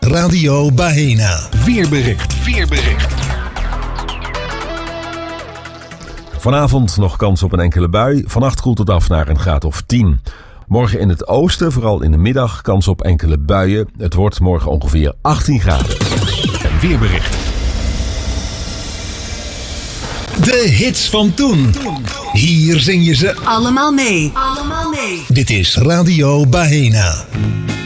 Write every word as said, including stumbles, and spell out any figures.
Radio Bahena. Weerbericht. Weerbericht. Vanavond nog kans op een enkele bui. Vannacht koelt het af naar een graad of tien. Morgen in het oosten, vooral in de middag, kans op enkele buien. Het wordt morgen ongeveer achttien graden. En weerbericht. De hits van toen. Hier zing je ze allemaal mee. Allemaal mee. Dit is Radio Bahena.